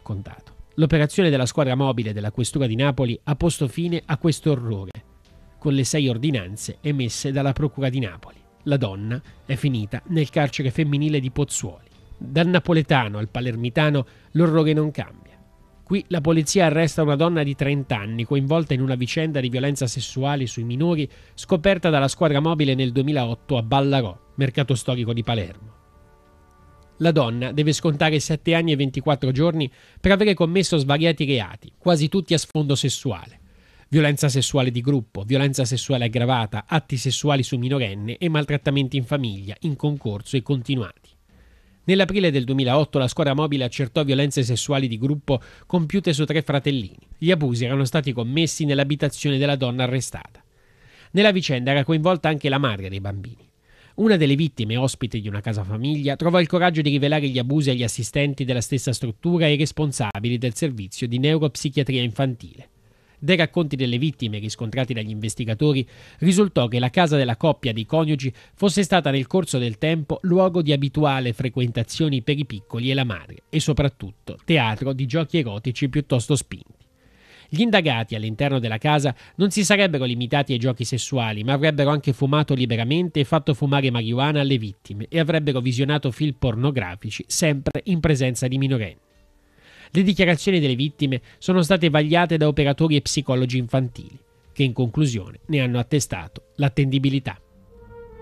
raccontato. L'operazione della squadra mobile della questura di Napoli ha posto fine a questo orrore, con le 6 ordinanze emesse dalla procura di Napoli. La donna è finita nel carcere femminile di Pozzuoli. Dal napoletano al palermitano l'orrore non cambia. Qui la polizia arresta una donna di 30 anni coinvolta in una vicenda di violenza sessuale sui minori scoperta dalla squadra mobile nel 2008 a Ballarò, mercato storico di Palermo. La donna deve scontare 7 anni e 24 giorni per avere commesso svariati reati, quasi tutti a sfondo sessuale. Violenza sessuale di gruppo, violenza sessuale aggravata, atti sessuali su minorenne e maltrattamenti in famiglia, in concorso e continuati. Nell'aprile del 2008 la squadra mobile accertò violenze sessuali di gruppo compiute su 3 fratellini. Gli abusi erano stati commessi nell'abitazione della donna arrestata. Nella vicenda era coinvolta anche la madre dei bambini. Una delle vittime, ospite di una casa famiglia, trovò il coraggio di rivelare gli abusi agli assistenti della stessa struttura e ai responsabili del servizio di neuropsichiatria infantile. Dai racconti delle vittime riscontrati dagli investigatori risultò che la casa della coppia dei coniugi fosse stata nel corso del tempo luogo di abituale frequentazioni per i piccoli e la madre e soprattutto teatro di giochi erotici piuttosto spinti. Gli indagati all'interno della casa non si sarebbero limitati ai giochi sessuali, ma avrebbero anche fumato liberamente e fatto fumare marijuana alle vittime e avrebbero visionato film pornografici sempre in presenza di minorenni. Le dichiarazioni delle vittime sono state vagliate da operatori e psicologi infantili, che in conclusione ne hanno attestato l'attendibilità.